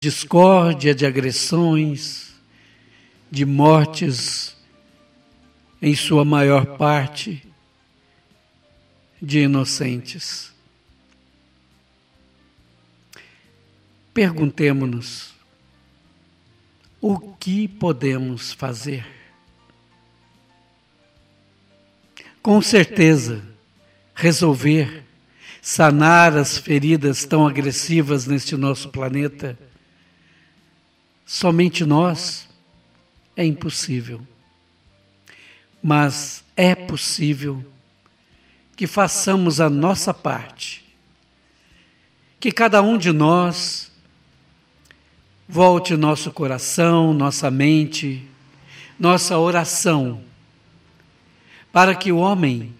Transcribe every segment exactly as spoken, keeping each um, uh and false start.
discórdia, de agressões, de mortes, em sua maior parte, de inocentes. Perguntemo-nos, o que podemos fazer? Com certeza, resolver, sanar as feridas tão agressivas neste nosso planeta, somente nós, é impossível. Mas é possível que façamos a nossa parte, que cada um de nós volte nosso coração, nossa mente, nossa oração, para que o homem,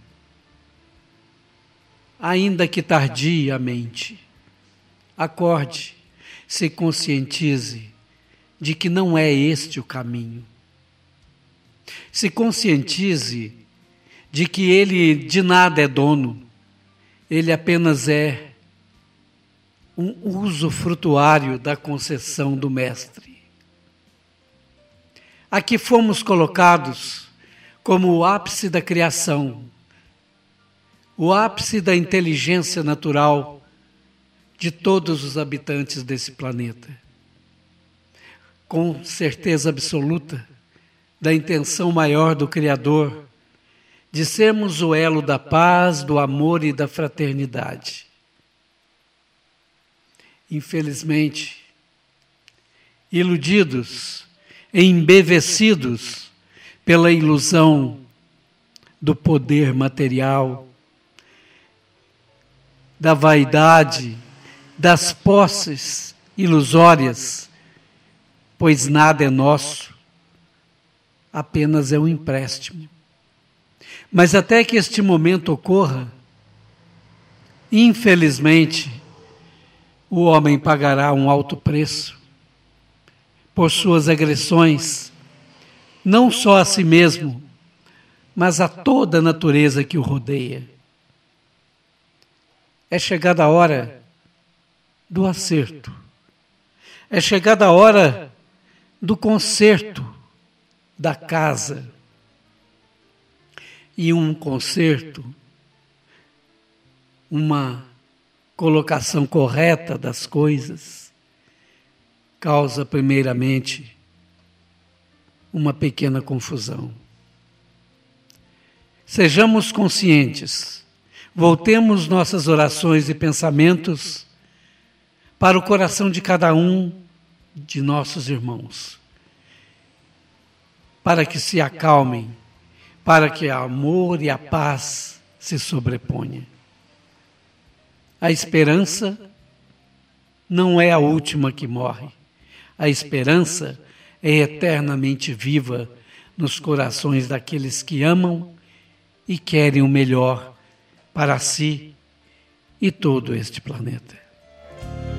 ainda que tardiamente, acorde, se conscientize de que não é este o caminho. Se conscientize de que ele de nada é dono, ele apenas é um usufrutuário da concessão do Mestre. Aqui fomos colocados como o ápice da criação, o ápice da inteligência natural de todos os habitantes desse planeta. Com certeza absoluta da intenção maior do Criador de sermos o elo da paz, do amor e da fraternidade. Infelizmente, iludidos, embevecidos pela ilusão do poder material, da vaidade, das posses ilusórias, pois nada é nosso, apenas é um empréstimo. Mas até que este momento ocorra, infelizmente, o homem pagará um alto preço por suas agressões, não só a si mesmo, mas a toda a natureza que o rodeia. É chegada a hora do acerto. É chegada a hora do conserto da casa. E um conserto, uma colocação correta das coisas, causa primeiramente uma pequena confusão. Sejamos conscientes, voltemos nossas orações e pensamentos para o coração de cada um de nossos irmãos, para que se acalmem, para que o amor e a paz se sobreponham. A esperança não é a última que morre. A esperança é eternamente viva nos corações daqueles que amam e querem o melhor para si e todo este planeta.